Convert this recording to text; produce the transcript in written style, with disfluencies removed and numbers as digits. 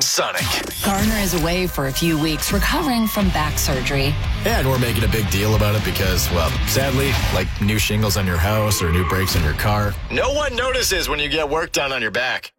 Sonic. Garner is away for a few weeks recovering from back surgery. And we're making a big deal about it because, well, sadly, like new shingles on your house or new brakes on your car. No one notices when you get work done on your back.